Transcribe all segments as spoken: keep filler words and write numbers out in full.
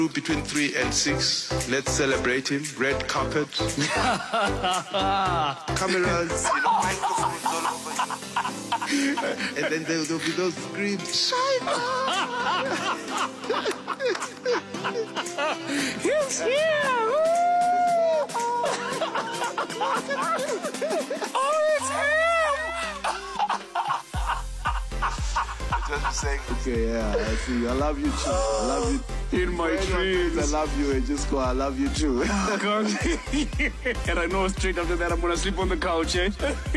Between three and six, let's celebrate him. Red carpet, cameras, you know, microphones all over him. And then there will be those screams. China! He's here! Oh, it's him! Just saying, okay, yeah, I see you. I love you too. I love you. In my dreams. I love you, and just go, I love you too. God. And I know straight after that I'm going to sleep on the couch, eh?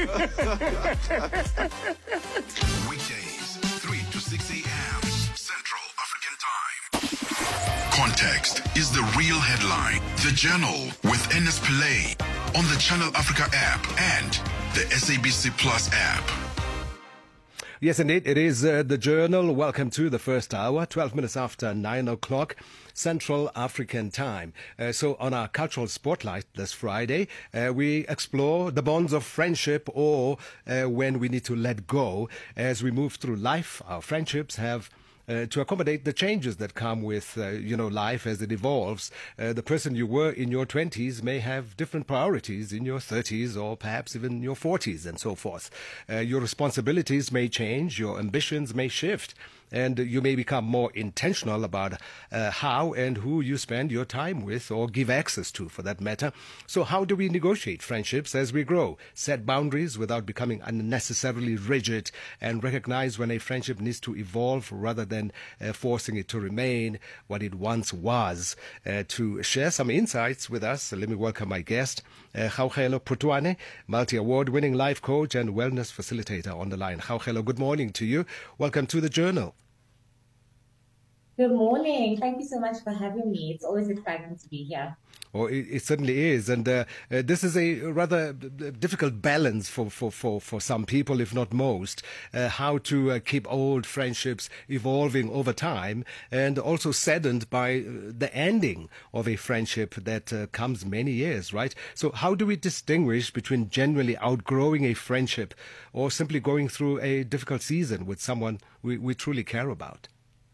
Weekdays, three to six a.m. Central African Time. Context is the real headline. The Journal with Ernest Pillay on the Channel Africa app and the S A B C Plus app. Yes, indeed. It is uh, the Journal. Welcome to the first hour, twelve minutes after nine o'clock, Central African Time. Uh, so on our Cultural Spotlight this Friday, uh, we explore the bonds of friendship or uh, when we need to let go. As we move through life, our friendships have Uh, to accommodate the changes that come with, uh, you know, life as it evolves. Uh, the person you were in your twenties may have different priorities in your thirties or perhaps even your forties and so forth. Uh, your responsibilities may change, your ambitions may shift, and you may become more intentional about uh, how and who you spend your time with or give access to, for that matter. So how do we negotiate friendships as we grow, set boundaries without becoming unnecessarily rigid, and recognize when a friendship needs to evolve rather than uh, forcing it to remain what it once was? Uh, to share some insights with us, let me welcome my guest, uh, Kgaugelo Phutwane, multi-award winning life coach and wellness facilitator on the line. Kgaugelo, good morning to you. Welcome to the Journal. Good morning. Thank you so much for having me. It's always exciting to be here. Oh, it, it certainly is. And uh, uh, this is a rather difficult balance for, for, for, for some people, if not most, uh, how to uh, keep old friendships evolving over time and also saddened by the ending of a friendship that uh, comes many years, right? So how do we distinguish between genuinely outgrowing a friendship or simply going through a difficult season with someone we, we truly care about?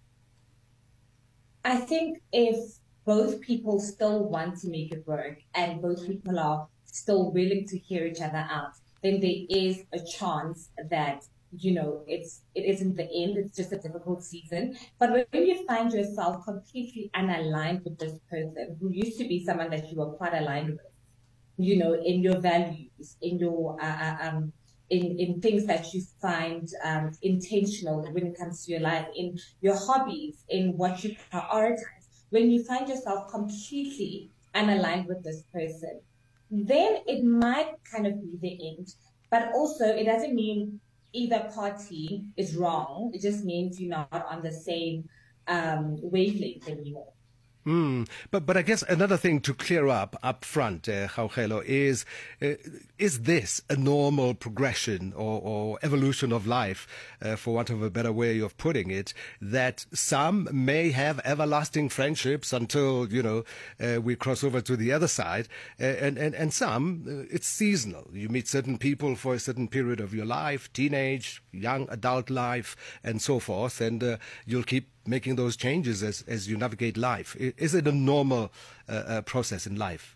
I think if both people still want to make it work and both people are still willing to hear each other out, then there is a chance that, you know, it's, it isn't the end, it's just a difficult season. But when you find yourself completely unaligned with this person who used to be someone that you were quite aligned with, you know, in your values, in your, uh, um, in, in things that you find um, intentional when it comes to your life, in your hobbies, in what you prioritize, when you find yourself completely unaligned with this person, then it might kind of be the end. But also, it doesn't mean either party is wrong. It just means you're not on the same um, wavelength anymore. Mm. But but I guess another thing to clear up up front, uh, Kgaugelo, is uh, is this a normal progression or, or evolution of life, uh, for want of a better way of putting it, that some may have everlasting friendships until, you know, uh, we cross over to the other side, uh, and, and, and some, uh, it's seasonal. You meet certain people for a certain period of your life, teenage, young adult life, and so forth, and uh, you'll keep making those changes as, as you navigate life. Is it a normal uh, uh, process in life?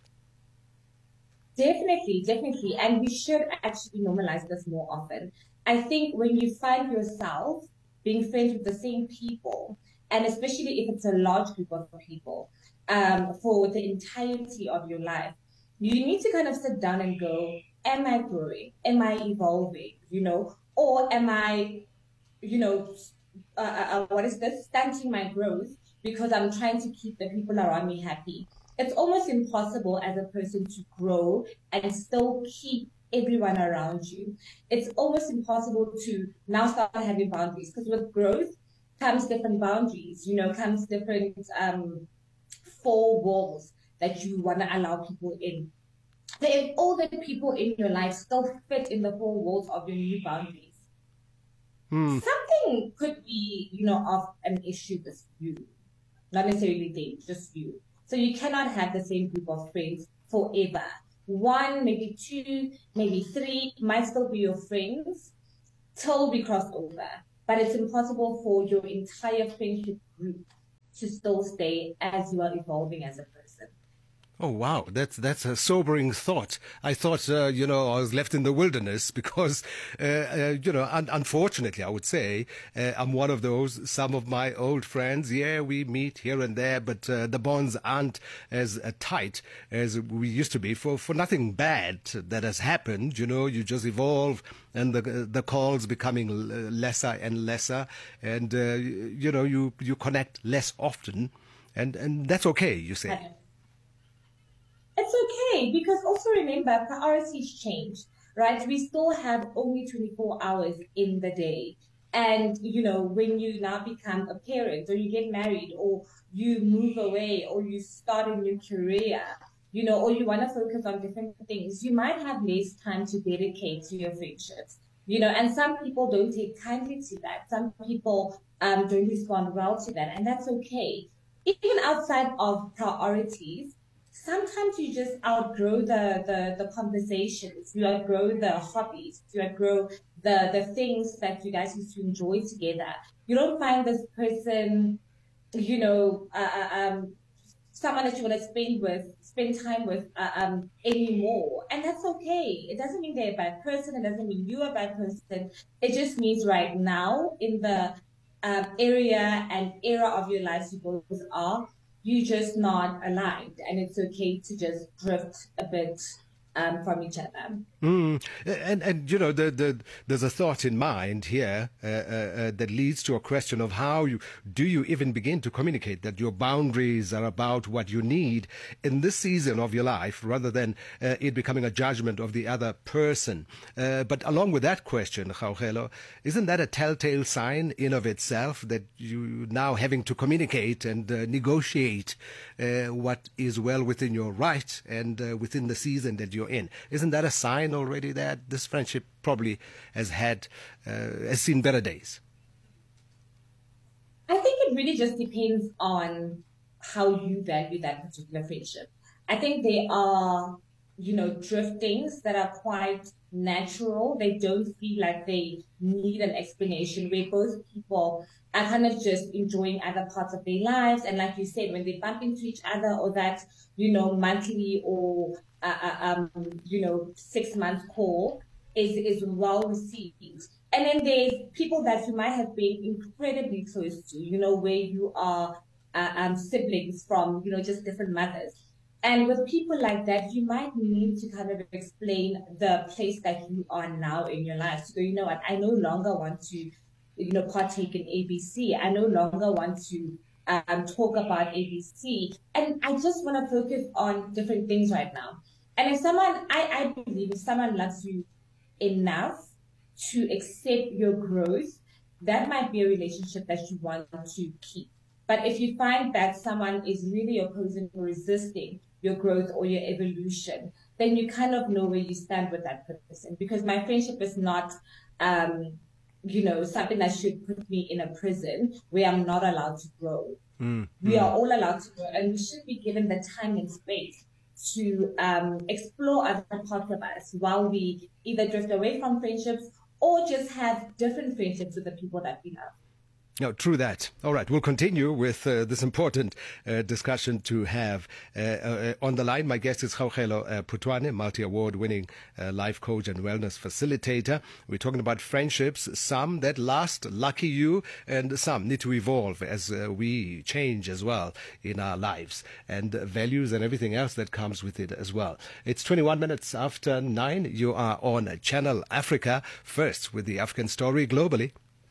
Definitely, definitely. And we should actually normalize this more often. I think when you find yourself being friends with the same people, and especially if it's a large group of people, um, for the entirety of your life, you need to kind of sit down and go, am I growing? Am I evolving? You know, or am I, you know, Uh, uh, what is this, stunting my growth because I'm trying to keep the people around me happy. It's almost impossible as a person to grow and still keep everyone around you. It's almost impossible to now start having boundaries, because with growth comes different boundaries, you know, comes different um, four walls that you want to allow people in. So if all the people in your life still fit in the four walls of your new boundaries, Hmm. something could be, you know, of an issue with you. Not necessarily them, just you. So you cannot have the same group of friends forever. One, maybe two, maybe three might still be your friends till we cross over. But it's impossible for your entire friendship group to still stay as you are evolving as a person. Oh, wow. That's that's a sobering thought. I thought, uh, you know, I was left in the wilderness because, uh, uh, you know, un- unfortunately, I would say, uh, I'm one of those. Some of my old friends, yeah, we meet here and there, but uh, the bonds aren't as uh, tight as we used to be for, for nothing bad that has happened. You know, you just evolve and the the calls becoming lesser and lesser. And, uh, you know, you, you connect less often. And, and that's okay, you say. Okay. It's okay, because also remember, priorities change, right? We still have only twenty-four hours in the day. And, you know, when you now become a parent or you get married or you move away or you start a new career, you know, or you want to focus on different things, you might have less time to dedicate to your friendships, you know, and some people don't take kindly to that. Some people um, don't respond well to that, and that's okay. Even outside of priorities, sometimes you just outgrow the, the, the conversations, you outgrow the hobbies, you outgrow the, the things that you guys used to enjoy together. You don't find this person, you know, uh, um, someone that you want to spend with, spend time with uh, um, anymore. And that's okay. It doesn't mean they're a bad person. It doesn't mean you're a bad person. It just means right now in the um, area and era of your lives you both are, you're just not aligned, and it's okay to just drift a bit um, from each other. Mm. And, and, you know, the, the, there's a thought in mind here uh, uh, uh, that leads to a question of how you do you even begin to communicate that your boundaries are about what you need in this season of your life rather than uh, it becoming a judgment of the other person. Uh, but along with that question, Kgaugelo, isn't that a telltale sign in of itself that you now having to communicate and uh, negotiate uh, what is well within your right and uh, within the season that you're in? Isn't that a sign already that this friendship probably has had uh, has seen better days? I think it really just depends on how you value that particular friendship. I think there are, you know, driftings that are quite natural. They don't feel like they need an explanation, where both people are kind of just enjoying other parts of their lives. And like you said, when they bump into each other, or that, you know, monthly or Uh, um, you know, six month call is, is well received. And then there's people that you might have been incredibly close to, you know, where you are uh, um, siblings from, you know, just different mothers. And with people like that, you might need to kind of explain the place that you are now in your life. So, you know what, I no longer want to, you know, partake in A B C. I no longer want to um, talk about A B C. And I just want to focus on different things right now. And if someone, I, I believe if someone loves you enough to accept your growth, that might be a relationship that you want to keep. But if you find that someone is really opposing or resisting your growth or your evolution, then you kind of know where you stand with that person. Because my friendship is not, um, you know, something that should put me in a prison where I'm not allowed to grow. Mm, we mm. are all allowed to grow, and we should be given the time and space to um, explore other parts of us while we either drift away from friendships or just have different friendships with the people that we love. No, true that. All right, we'll continue with uh, this important uh, discussion to have. Uh, uh, on the line, my guest is Kgaugelo uh, Phutwane, multi-award winning uh, life coach and wellness facilitator. We're talking about friendships, some that last, lucky you, and some need to evolve as uh, we change as well in our lives, and uh, values and everything else that comes with it as well. It's twenty-one minutes after nine. You are on Channel Africa, first with the African story globally.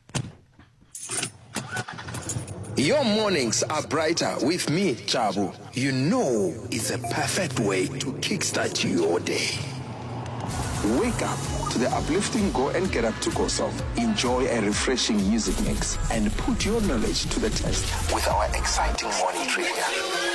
Your mornings are brighter with me, Chabu. You know it's a perfect way to kickstart your day. Wake up to the uplifting Go and Get Up to Go song. Enjoy a refreshing music mix and put your knowledge to the test with our exciting morning trivia.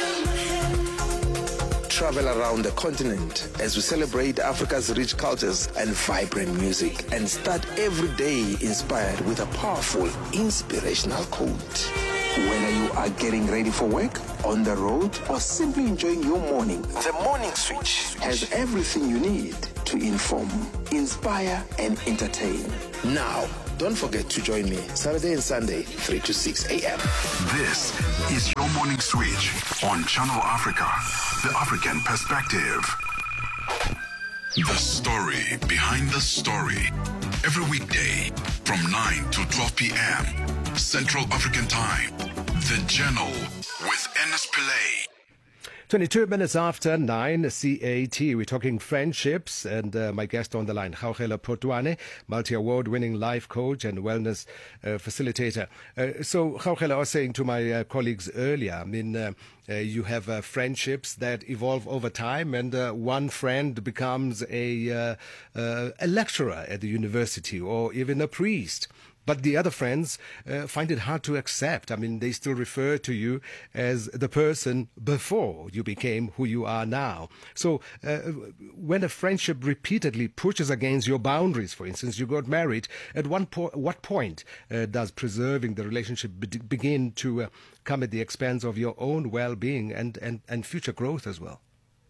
Travel around the continent as we celebrate Africa's rich cultures and vibrant music, and start every day inspired with a powerful, inspirational quote. Whether you are getting ready for work, on the road, or simply enjoying your morning, the Morning Switch has everything you need to inform, inspire, and entertain. Now, Don't forget to join me Saturday and Sunday, three to six a.m. This is your morning switch on Channel Africa, the African perspective. The story behind the story. Every weekday from nine to twelve p.m. Central African Time. The Journal with Ernest Pillay. twenty-two minutes after nine C A T. We're talking friendships, and uh, my guest on the line, Kgaugelo Photwane, multi-award winning life coach and wellness uh, facilitator. Uh, so, Kgaugelo, I was saying to my uh, colleagues earlier, I mean, uh, uh, you have uh, friendships that evolve over time, and uh, one friend becomes a, uh, uh, a lecturer at the university or even a priest. But the other friends uh, find it hard to accept. I mean, they still refer to you as the person before you became who you are now. So uh, when a friendship repeatedly pushes against your boundaries, for instance, you got married, at one po- what point uh, does preserving the relationship be- begin to uh, come at the expense of your own well-being and, and, and future growth as well?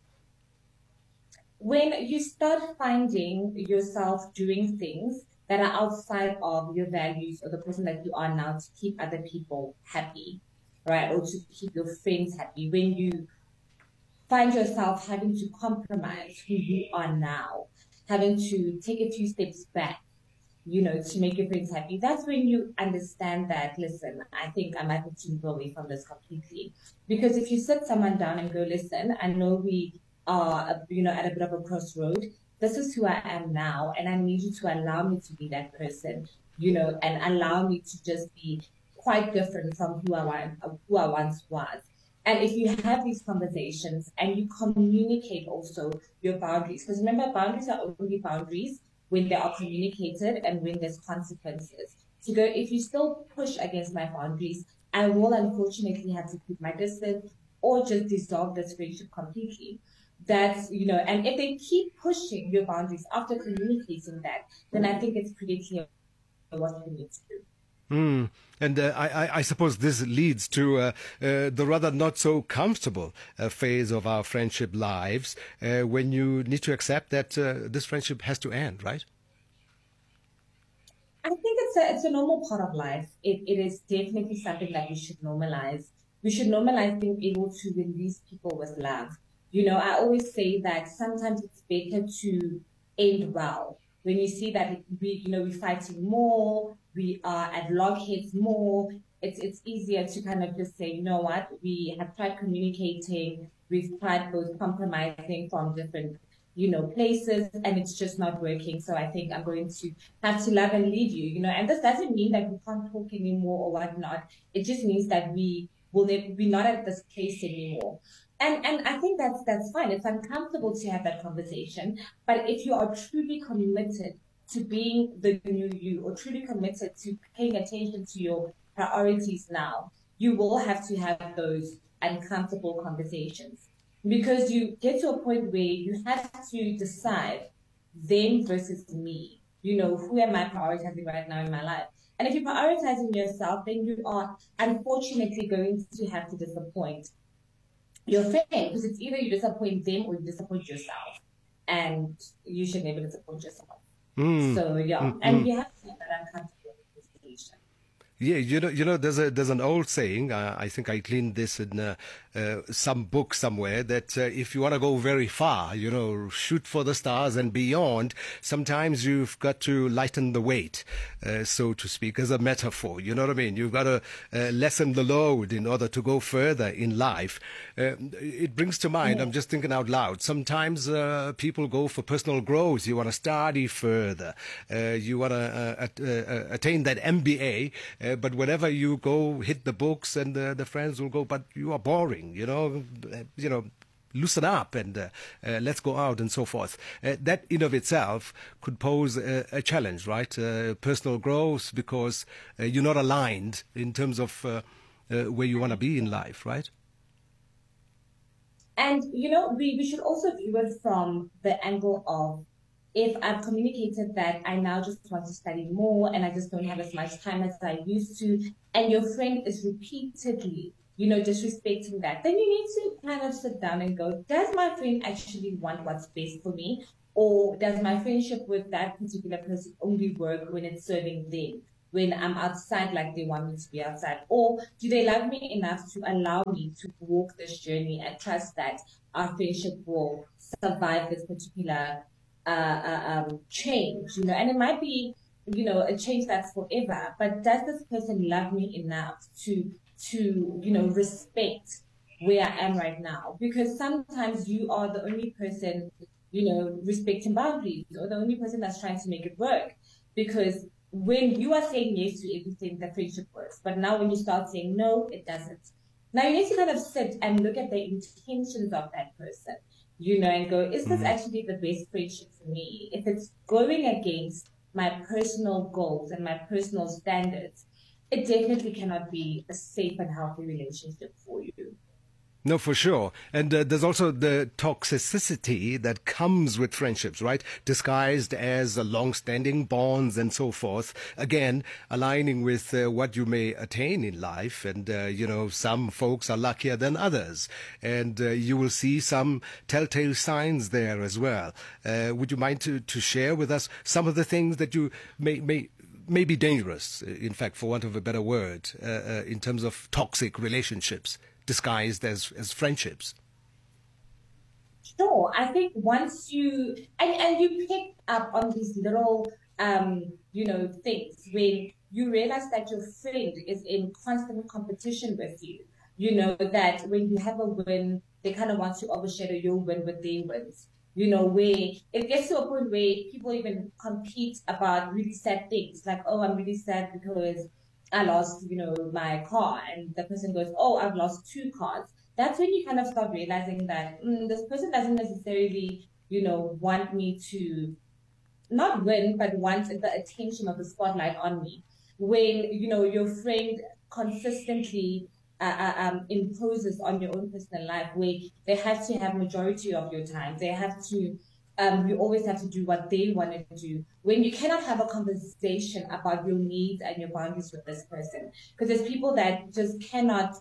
When you start finding yourself doing things that are outside of your values or the person that you are now to keep other people happy, right? Or to keep your friends happy. When you find yourself having to compromise who you are now, having to take a few steps back, you know, to make your friends happy, that's when you understand that, listen, I think I might have to move away from this completely. Because if you sit someone down and go, listen, I know we are, you know, at a bit of a crossroad, this is who I am now, and I need you to allow me to be that person, you know, and allow me to just be quite different from who I, who I once was. And if you have these conversations and you communicate also your boundaries, because remember, boundaries are only boundaries when they are communicated and when there's consequences. To go, if you still push against my boundaries, I will unfortunately have to keep my distance or just dissolve this friendship completely. That's, you know, and if they keep pushing your boundaries after communicating that, then I think it's pretty clear what you need to do. Mm. And uh, I, I suppose this leads to uh, uh, the rather not so comfortable uh, phase of our friendship lives uh, when you need to accept that uh, this friendship has to end, right? I think it's a, it's a normal part of life. It, it is definitely something that we should normalize. We should normalize being able to release people with love. You know, I always say that sometimes it's better to end well. When you see that we, you know, we're fighting more, we are at logheads more, it's it's easier to kind of just say, you know what, we have tried communicating, we've tried both compromising from different, you know, places, and it's just not working. So I think I'm going to have to love and leave you, you know. And this doesn't mean that we can't talk anymore or whatnot. It just means that we will be not at this place anymore. And and I think that's that's fine. It's uncomfortable to have that conversation. But if you are truly committed to being the new you, or truly committed to paying attention to your priorities now, you will have to have those uncomfortable conversations. Because you get to a point where you have to decide them versus me. You know, who am I prioritizing right now in my life? And if you're prioritizing yourself, then you are unfortunately going to have to disappoint your friend, because it's either you disappoint them or you disappoint yourself, and you should never disappoint yourself. Mm. So yeah, mm-hmm. And you have to have that uncomfortable conversation. Yeah, you know, you know, there's a there's an old saying. Uh, I think I gleaned this in uh, uh, some book somewhere, that uh, if you want to go very far, you know, shoot for the stars and beyond. Sometimes you've got to lighten the weight, uh, so to speak, as a metaphor. You know what I mean? You've got to uh, lessen the load in order to go further in life. Uh, it brings to mind. I'm just thinking out loud. Sometimes uh, people go for personal growth. You want to study further. Uh, you want to uh, at, uh, attain that M B A. Uh, but whenever you go hit the books, and uh, the friends will go, but you are boring, you know, uh, you know, loosen up and uh, uh, let's go out and so forth. Uh, that in of itself could pose a, a challenge, right? Uh, personal growth, because uh, you're not aligned in terms of uh, uh, where you want to be in life, right? And, you know, we, we should also view it from the angle of, if I've communicated that I now just want to study more and I just don't have as much time as I used to, and your friend is repeatedly, you know, disrespecting that, then you need to kind of sit down and go, does my friend actually want what's best for me? Or does my friendship with that particular person only work when it's serving them, when I'm outside like they want me to be outside? Or do they love me enough to allow me to walk this journey and trust that our friendship will survive this particular uh, uh, um, change, you know? And it might be, you know, a change that's forever, but does this person love me enough to, to, you know, respect where I am right now? Because sometimes you are the only person, you know, respecting boundaries, or the only person that's trying to make it work. Because when you are saying yes to everything, the friendship works. But now when you start saying no, it doesn't. Now you need to kind of sit and look at the intentions of that person, you know, and go, is this actually the best friendship for me? If it's going against my personal goals and my personal standards, it definitely cannot be a safe and healthy relationship for you. No, for sure. And uh, there's also the toxicity that comes with friendships, right? Disguised as uh, long-standing bonds and so forth. Again, aligning with uh, what you may attain in life. And, uh, you know, some folks are luckier than others. And uh, you will see some telltale signs there as well. Uh, would you mind to, to share with us some of the things that you may... may may be dangerous, in fact, for want of a better word, uh, uh, in terms of toxic relationships disguised as, as friendships? Sure. I think once you, and, and you pick up on these little, um, you know, things when you realize that your friend is in constant competition with you, you know, that when you have a win, they kind of want to overshadow your win with their wins. You know, where it gets to a point where people even compete about really sad things. Like, oh, I'm really sad because I lost, you know, my car. And the person goes, oh, I've lost two cars. That's when you kind of start realizing that mm, this person doesn't necessarily, you know, want me to not win, but want the attention of the spotlight on me. When, you know, your friend consistently Uh, um, imposes on your own personal life, where they have to have majority of your time. They have to, um, you always have to do what they want to do. When you cannot have a conversation about your needs and your boundaries with this person, because there's people that just cannot,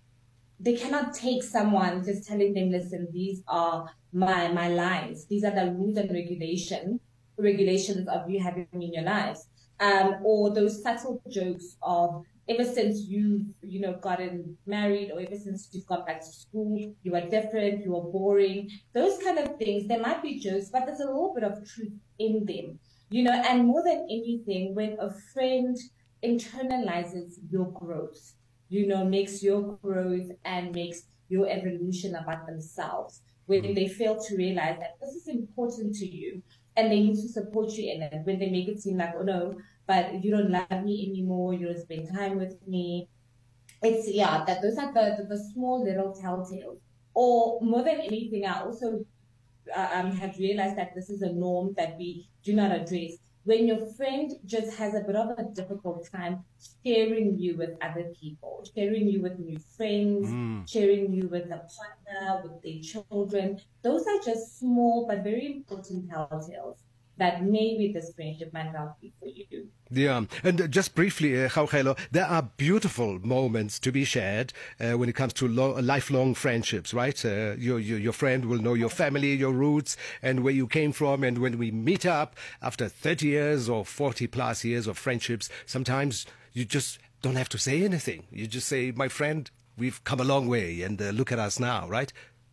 they cannot take someone just telling them, listen, these are my my lines. These are the rules and regulation regulations of you having me in your lives. Um, or those subtle jokes of, ever since you've, you know, gotten married, or ever since you've got back to school, you are different, you are boring. Those kind of things, there might be jokes, but there's a little bit of truth in them. You know, and more than anything, when a friend internalizes your growth, you know, makes your growth and makes your evolution about themselves, when they fail to realize that this is important to you and they need to support you in it, when they make it seem like, oh no, but you don't love me anymore, you don't spend time with me. It's, yeah, that those are the, the, the small little telltales. Or more than anything, I also uh, um, have realized that this is a norm that we do not address. When your friend just has a bit of a difficult time sharing you with other people, sharing you with new friends, mm. sharing you with a partner, with their children, those are just small but very important telltales that maybe this friendship might not be for you. Yeah, and just briefly, uh, Gaugelo, there are beautiful moments to be shared uh, when it comes to lo- lifelong friendships, right? Uh, your, your your friend will know your family, your roots, and where you came from. And when we meet up after thirty years or forty plus years of friendships, sometimes you just don't have to say anything. You just say, my friend, we've come a long way, and uh, look at us now, right?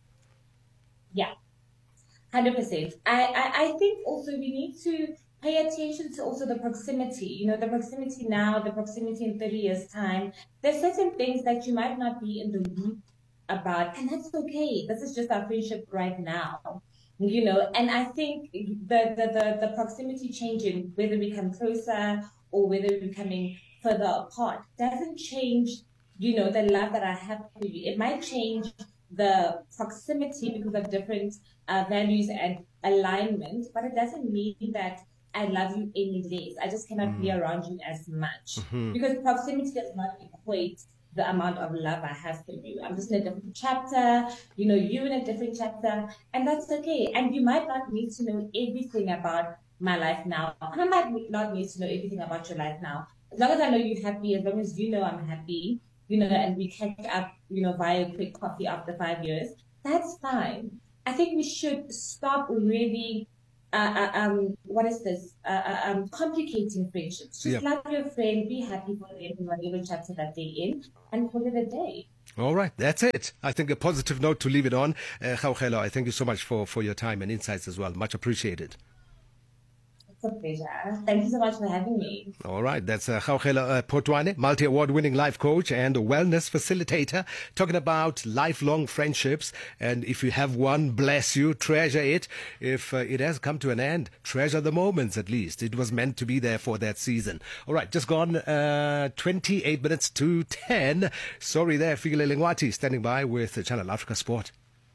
Yeah. one hundred percent. I, I, I think also we need to pay attention to also the proximity. You know, the proximity now, the proximity in thirty years' time. There's certain things that you might not be in the loop about, and that's okay. This is just our friendship right now. You know, and I think the, the, the, the proximity changing, whether we come closer or whether we're coming further apart, doesn't change, you know, the love that I have for you. It might change the proximity because of different uh, values and alignment, but it doesn't mean that I love you any less. I just cannot mm. be around you as much mm-hmm. because proximity does not equate the amount of love I have for you. I'm just in a different chapter, you know, you in a different chapter, and that's okay. And you might not need to know everything about my life now, and I might not need to know everything about your life now. As long as I know you're happy, as long as you know I'm happy, you know, and we catch up, you know, via quick coffee after five years, that's fine. I think we should stop really uh, um, what is this? Uh, uh, um, complicating friendships. Just Yep. love your friend, be happy for them in whatever chapter that they're in, and call it a day. All right, that's it. I think a positive note to leave it on. Uh, Kgaugelo, I thank you so much for, for your time and insights as well. Much appreciated. It's a pleasure. Thank you so much for having me. All right, that's uh, Kgaugelo uh, Potwane, multi-award winning life coach and wellness facilitator, talking about lifelong friendships. And if you have one, bless you, treasure it. If uh, it has come to an end, treasure the moments at least. It was meant to be there for that season. All right, just gone uh, twenty-eight minutes to ten. Sorry there, Fikile Lengwati, standing by with Channel Africa Sport.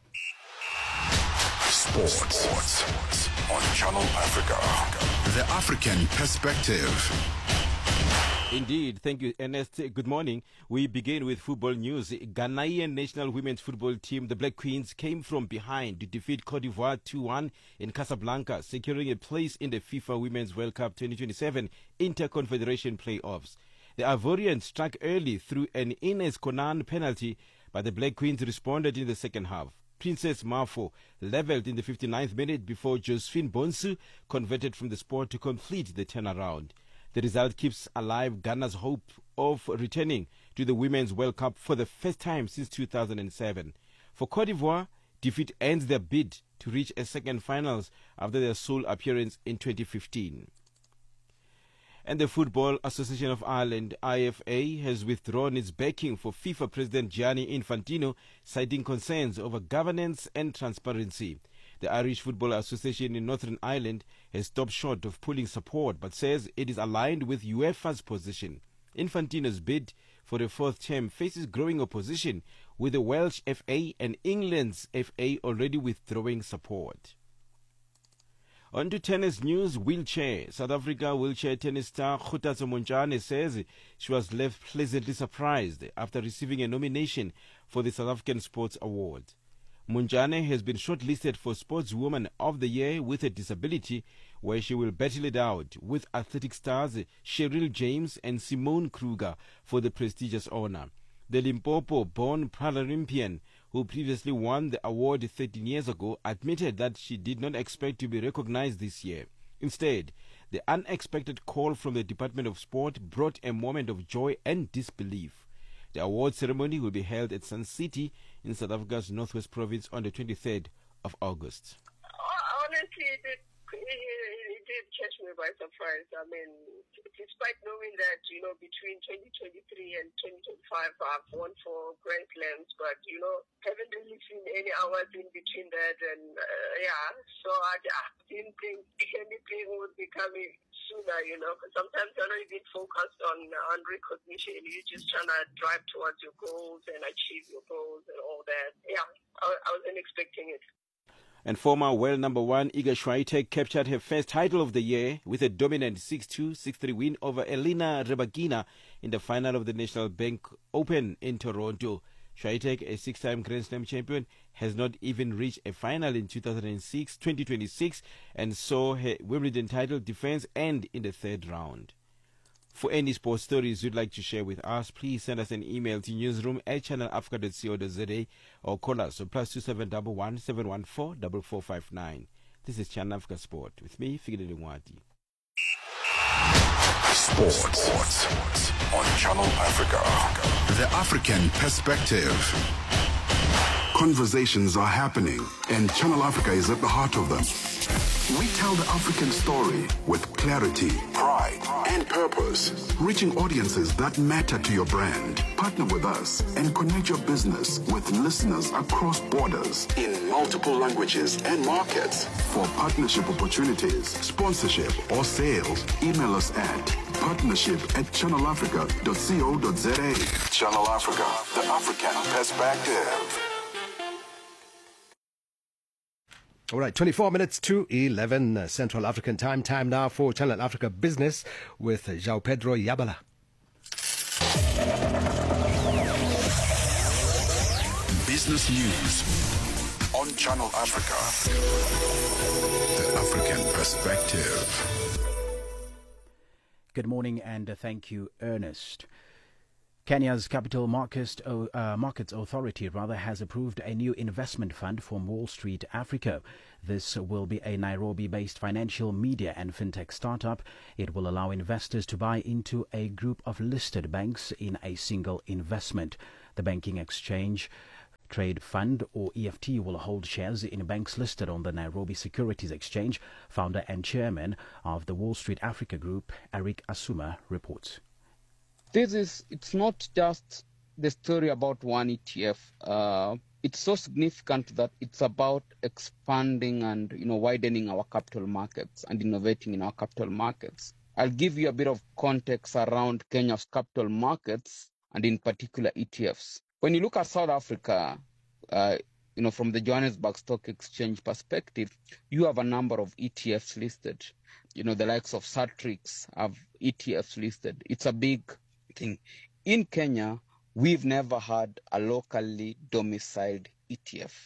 Sports. Sports on Channel Africa. The African Perspective. Indeed. Thank you, Ernest. Good morning. We begin with football news. Ghanaian national women's football team, the Black Queens, came from behind to defeat Cote d'Ivoire two one in Casablanca, securing a place in the FIFA Women's World Cup twenty twenty-seven Interconfederation playoffs. The Ivorians struck early through an Ines Konan penalty, but the Black Queens responded in the second half. Princess Mafo levelled in the fifty-ninth minute before Josephine Bonsu converted from the spot to complete the turnaround. The result keeps alive Ghana's hope of returning to the Women's World Cup for the first time since two thousand seven. For Cote d'Ivoire, defeat ends their bid to reach a second finals after their sole appearance in twenty fifteen. And the Football Association of Ireland, I F A, has withdrawn its backing for FIFA President Gianni Infantino, citing concerns over governance and transparency. The Irish Football Association in Northern Ireland has stopped short of pulling support, but says it is aligned with UEFA's position. Infantino's bid for a fourth term faces growing opposition, with the Welsh F A and England's F A already withdrawing support. On to tennis news, wheelchair. South Africa wheelchair tennis star Khuthatso Montjane says she was left pleasantly surprised after receiving a nomination for the South African Sports Award. Montjane has been shortlisted for Sportswoman of the Year with a Disability, where she will battle it out with athletic stars Cheryl James and Simone Kruger for the prestigious honor. The Limpopo-born Paralympian, who previously won the award thirteen years ago, admitted that she did not expect to be recognized this year. Instead, the unexpected call from the Department of Sport brought a moment of joy and disbelief. The award ceremony will be held at Sun City in South Africa's Northwest Province on the twenty-third of August. Honestly, it did, it did catch me by surprise. I mean, despite knowing that, you know, between twenty twenty-three and twenty twenty-five, I've won four Grand Slams, but, you know, haven't really seen any hours in between that. And, uh, yeah, so I, I didn't think anything would be coming sooner, you know, because sometimes you're not even focused on, on recognition. You're just trying to drive towards your goals and achieve your goals and all that. Yeah, I, I wasn't expecting it. And former world number one Iga Swiatek captured her first title of the year with a dominant six two, six three win over Elena Rybakina in the final of the National Bank Open in Toronto. Swiatek, a six-time Grand Slam champion, has not even reached a final in two thousand six, twenty twenty-six and saw her Wimbledon title defense end in the third round. For any sports stories you'd like to share with us, please send us an email to newsroom at channel africa dot co dot za or call us on plus two seven one one, seven one four, four four five nine. This is Channel Africa Sport with me, Fikile Lengwati. Sports. Sports on Channel Africa. The African Perspective. Conversations are happening, and Channel Africa is at the heart of them. We tell the African story with clarity, pride, and purpose, reaching audiences that matter to your brand. Partner with us and connect your business with listeners across borders in multiple languages and markets. For partnership opportunities, sponsorship, or sales, email us at partnership at channel africa dot co dot za. Channel Africa, the African Perspective. All right, twenty-four minutes to eleven uh, Central African time. Time now for Channel Africa Business with João Pedro Yabala. Business news on Channel Africa. The African Perspective. Good morning and uh, thank you, Ernest. Kenya's Capital Markets, uh, Markets Authority rather has approved a new investment fund from Wall Street Africa. This will be a Nairobi-based financial media and fintech startup. It will allow investors to buy into a group of listed banks in a single investment. The Banking Exchange Trade Fund, or E F T, will hold shares in banks listed on the Nairobi Securities Exchange. Founder and chairman of the Wall Street Africa Group, Eric Asuma, reports. This is, it's not just the story about one E T F. Uh, it's so significant that it's about expanding and, you know, widening our capital markets and innovating in our capital markets. I'll give you a bit of context around Kenya's capital markets and in particular E T Fs. When you look at South Africa, uh, you know, from the Johannesburg Stock Exchange perspective, you have a number of E T Fs listed. You know, the likes of Satrix have E T Fs listed. It's a big thing. In Kenya, we've never had a locally domiciled E T F.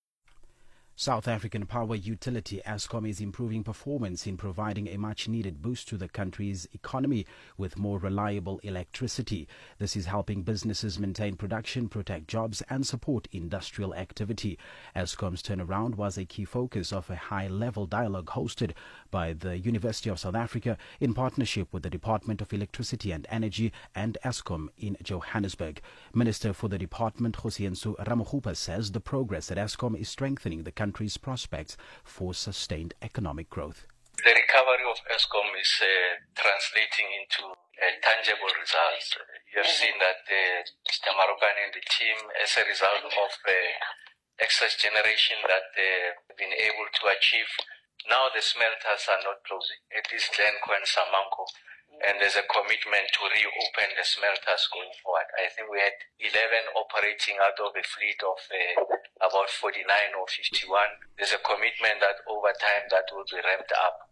South African power utility Eskom is improving performance in providing a much-needed boost to the country's economy with more reliable electricity. This is helping businesses maintain production, protect jobs and support industrial activity. Eskom's turnaround was a key focus of a high-level dialogue hosted by the University of South Africa in partnership with the Department of Electricity and Energy and Eskom in Johannesburg. Minister for the department, Khosientsho Ramokgopa, says the progress at Eskom is strengthening the country's prospects for sustained economic growth. The recovery of Eskom is uh, translating into uh, tangible results. You have seen that uh, Mister Marokane and the team, as a result of uh, excess generation that they've been able to achieve, now the smelters are not closing. It is Glencore and Samanco, and there's a commitment to reopen the smelters going forward. I think we had eleven operating out of a fleet of uh, about forty-nine or fifty-one. There's a commitment that over time that will be ramped up.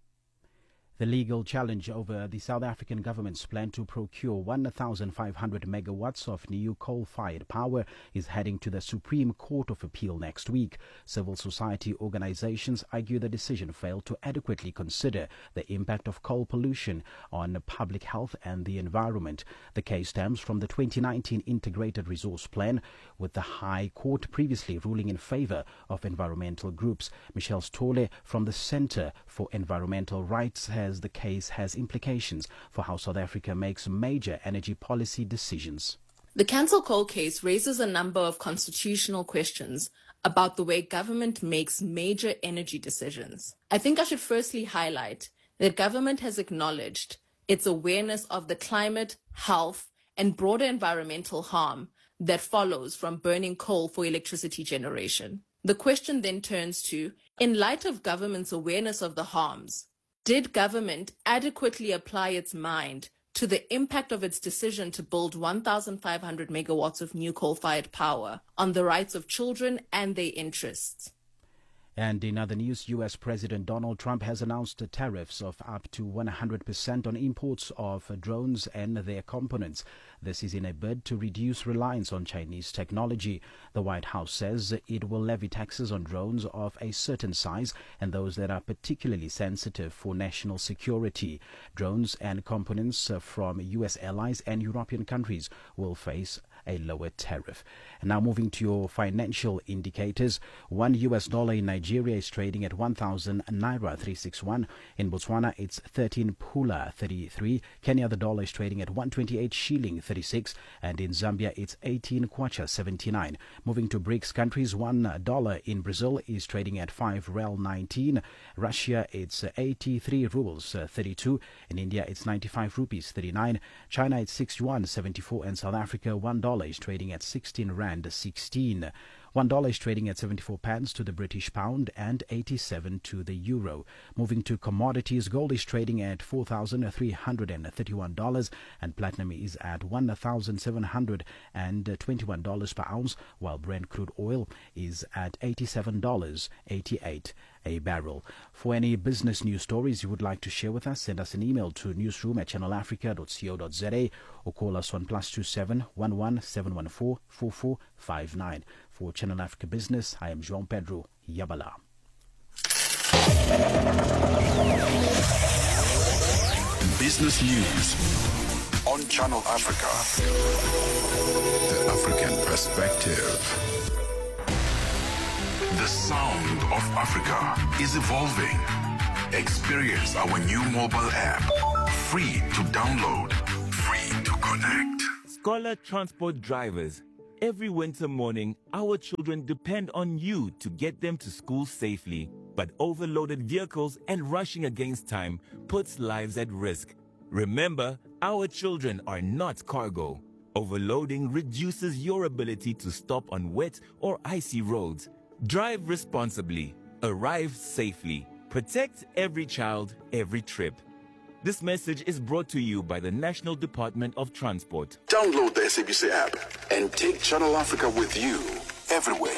The legal challenge over the South African government's plan to procure one thousand five hundred megawatts of new coal-fired power is heading to the Supreme Court of Appeal next week. Civil society organizations argue the decision failed to adequately consider the impact of coal pollution on public health and the environment. The case stems from the twenty nineteen Integrated Resource Plan, with the High Court previously ruling in favor of environmental groups. Michelle Stole from the Center for Environmental Rights has the case has implications for how South Africa makes major energy policy decisions. The cancel coal case raises a number of constitutional questions about the way government makes major energy decisions. I think I should firstly highlight that government has acknowledged its awareness of the climate, health, and broader environmental harm that follows from burning coal for electricity generation. The question then turns to, in light of government's awareness of the harms, did government adequately apply its mind to the impact of its decision to build one thousand five hundred megawatts of new coal-fired power on the rights of children and their interests? And in other news, U S President Donald Trump has announced tariffs of up to one hundred percent on imports of drones and their components. This is in a bid to reduce reliance on Chinese technology. The White House says it will levy taxes on drones of a certain size and those that are particularly sensitive for national security. Drones and components from U S allies and European countries will face a lower tariff. And now moving to your financial indicators. One U S dollar in Nigeria is trading at one thousand Naira three sixty-one. In Botswana, it's thirteen Pula thirty-three. Kenya, the dollar is trading at one twenty-eight shilling thirty-six. And in Zambia, it's eighteen Kwacha seventy-nine. Moving to BRICS countries, one dollar in Brazil is trading at five Real nineteen. Russia, it's eighty-three rubles thirty-two. In India, it's ninety-five rupees thirty-nine. China, it's sixty-one seventy-four. And South Africa, one dollar is trading at sixteen rand sixteen. One dollar is trading at seventy-four pence to the British pound and eighty-seven to the euro. Moving to commodities, gold is trading at four thousand three hundred thirty-one dollars and platinum is at one thousand seven hundred twenty-one dollars per ounce, while Brent crude oil is at eighty-seven dollars and eighty-eight cents a barrel. For any business news stories you would like to share with us, send us an email to newsroom at channel africa dot co dot za or call us on plus two seven one one seven one four four four five nine. For Channel Africa Business, I am João Pedro Yabala. Business News. on Channel Africa. The African Perspective. The sound of Africa is evolving. Experience our new mobile app. Free to download. Free to connect. Scholar Transport drivers. Every winter morning, our children depend on you to get them to school safely. But overloaded vehicles and rushing against time puts lives at risk. Remember, our children are not cargo. Overloading reduces your ability to stop on wet or icy roads. Drive responsibly. Arrive safely. Protect every child, every trip. This message is brought to you by the National Department of Transport. Download the S A B C app and take Channel Africa with you everywhere.